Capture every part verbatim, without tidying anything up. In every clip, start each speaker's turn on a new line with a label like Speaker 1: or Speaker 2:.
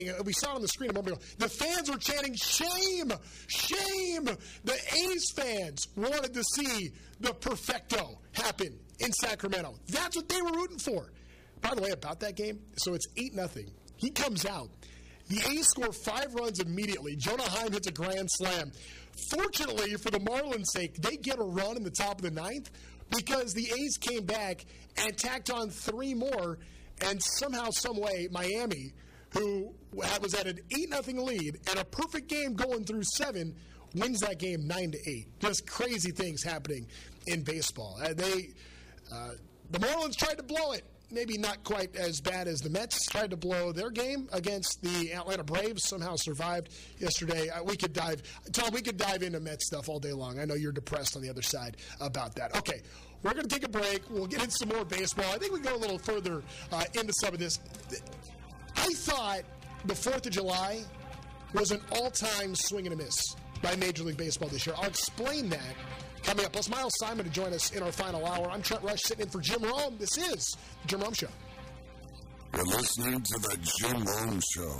Speaker 1: We saw it on the screen a moment ago. The fans were chanting, shame, shame. The A's fans wanted to see the perfecto happen in Sacramento. That's what they were rooting for. By the way, about that game, so it's eight nothing. He comes out. The A's score five runs immediately. Jonah Heim hits a grand slam. Fortunately, for the Marlins' sake, they get a run in the top of the ninth because the A's came back and tacked on three more, and somehow, some way, Miami, who was at an eight nothing lead and a perfect game going through seven, wins that game nine to eight. Just crazy things happening in baseball. Uh, they, uh, the Marlins tried to blow it. Maybe not quite as bad as the Mets tried to blow their game against the Atlanta Braves. Somehow survived yesterday. Uh, we could dive, Tom, we could dive into Mets stuff all day long. I know you're depressed on the other side about that. Okay, we're going to take a break. We'll get into some more baseball. I think we go a little further uh, into some of this. I thought the fourth of July was an all-time swing and a miss by Major League Baseball this year. I'll explain that coming up. Plus, Miles Simon to join us in our final hour. I'm Trent Rush sitting in for Jim Rome. This is the Jim Rome Show.
Speaker 2: You're listening to the Jim Rome Show.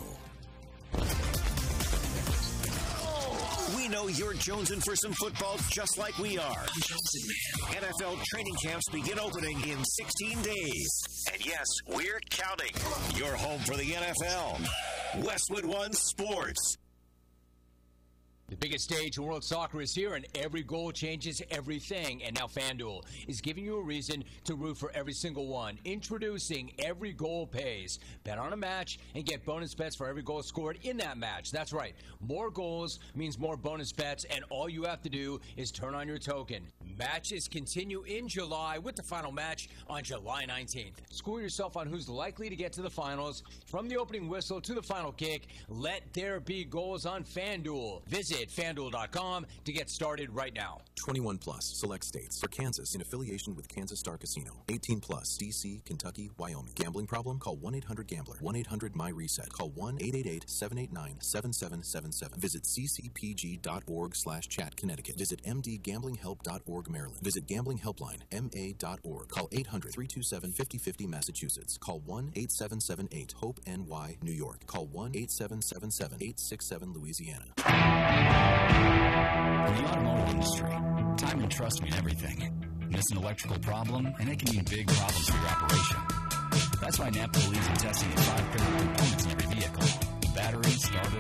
Speaker 3: We know you're jonesing for some football just like we are. N F L training camps begin opening in sixteen days. And yes, we're counting. You're home for the N F L. Westwood One Sports.
Speaker 4: The biggest stage in world soccer is here, and every goal changes everything. And now FanDuel is giving you a reason to root for every single one. Introducing Every Goal Pays. Bet on a match and get bonus bets for every goal scored in that match. That's right. More goals means more bonus bets, and all you have to do is turn on your token. Matches continue in July with the final match on July nineteenth. Score yourself on who's likely to get to the finals. From the opening whistle to the final kick, let there be goals on FanDuel. Visit FanDuel dot com to get started right now.
Speaker 5: twenty-one plus, select states. For Kansas, in affiliation with Kansas Star Casino. eighteen plus, D C, Kentucky, Wyoming. Gambling problem? Call one eight hundred gambler. one eight hundred my reset. Call one eight eight eight, seven eight nine, seven seven seven seven. Visit c c p g dot org slash chat Connecticut. Visit m d gambling help dot org Maryland. Visit Gambling Helpline, m a dot org. Call eight hundred, three two seven, five oh five oh Massachusetts. Call one eight seven seven eight, hope N Y New York. Call one eight seven seven seven, eight six seven Louisiana.
Speaker 6: In the automotive industry, time and trust mean everything. Miss an electrical problem, and it can mean big problems for your operation. That's why NAPCO believes in testing the five critical components in every vehicle: battery, starter,